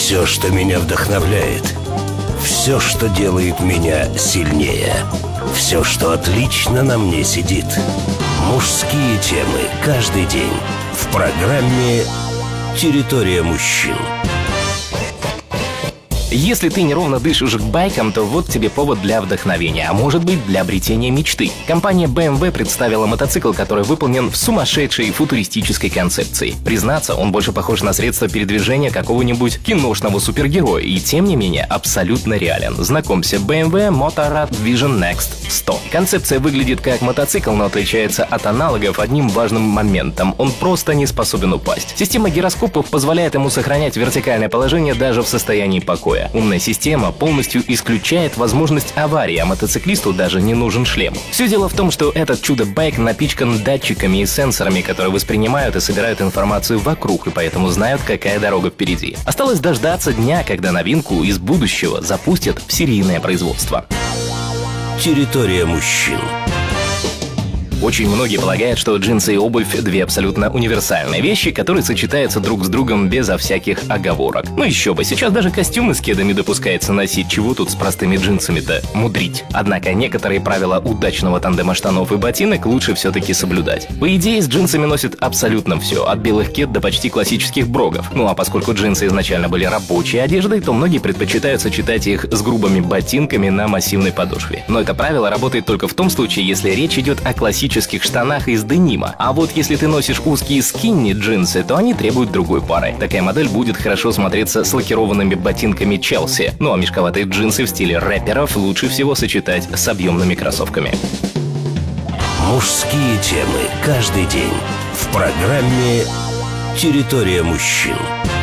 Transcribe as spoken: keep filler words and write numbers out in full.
Все, что меня вдохновляет. Все, что делает меня сильнее. Все, что отлично на мне сидит. Мужские темы каждый день в программе «Территория мужчин». Если ты неровно дышишь к байкам, то вот тебе повод для вдохновения, а может быть для обретения мечты. Компания бэ эм вэ представила мотоцикл, который выполнен в сумасшедшей футуристической концепции. Признаться, он больше похож на средство передвижения какого-нибудь киношного супергероя и, тем не менее, абсолютно реален. Знакомься, бэ эм вэ Motorrad Vision Next сто. Концепция выглядит как мотоцикл, но отличается от аналогов одним важным моментом. Он просто не способен упасть. Система гироскопов позволяет ему сохранять вертикальное положение даже в состоянии покоя. Умная система полностью исключает возможность аварии, а мотоциклисту даже не нужен шлем. Все дело в том, что этот чудо-байк напичкан датчиками и сенсорами, которые воспринимают и собирают информацию вокруг, и поэтому знают, какая дорога впереди. Осталось дождаться дня, когда новинку из будущего запустят в серийное производство. Территория мужчин. Очень многие полагают, что джинсы и обувь – две абсолютно универсальные вещи, которые сочетаются друг с другом безо всяких оговорок. Ну еще бы, сейчас даже костюмы с кедами допускается носить, чего тут с простыми джинсами-то мудрить. Однако некоторые правила удачного тандема штанов и ботинок лучше все-таки соблюдать. По идее, с джинсами носят абсолютно все, от белых кед до почти классических брогов. Ну а поскольку джинсы изначально были рабочей одеждой, то многие предпочитают сочетать их с грубыми ботинками на массивной подошве. Но это правило работает только в том случае, если речь идет о классических штанах из денима. А вот если ты носишь узкие скинни джинсы, то они требуют другой пары. Такая модель будет хорошо смотреться с лакированными ботинками Челси. Ну а мешковатые джинсы в стиле рэперов лучше всего сочетать с объемными кроссовками. Мужские темы каждый день в программе «Территория мужчин».